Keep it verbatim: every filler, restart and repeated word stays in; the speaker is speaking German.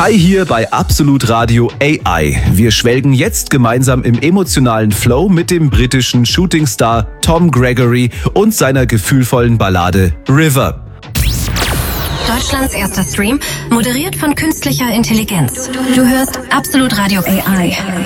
Kai hier bei Absolut Radio A I. Wir schwelgen jetzt gemeinsam im emotionalen Flow mit dem britischen Shootingstar Tom Gregory und seiner gefühlvollen Ballade River. Deutschlands erster Stream, moderiert von künstlicher Intelligenz. Du hörst Absolut Radio A I.